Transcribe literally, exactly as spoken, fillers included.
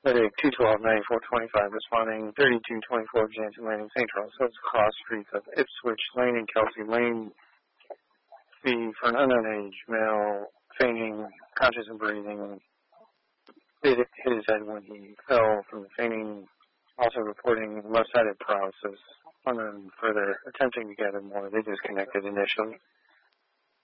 Medic two twelve ninety-four twenty-five responding thirty-two twenty-four Jansen Lane, Saint Charles Hills, cross streets of Ipswich Lane and Kelsey Lane. B for an unknown age male, feigning, conscious and breathing. Hit hit his head when he fell from the fainting. Also reporting left-sided paralysis. And then further attempting to gather more. They disconnected initially.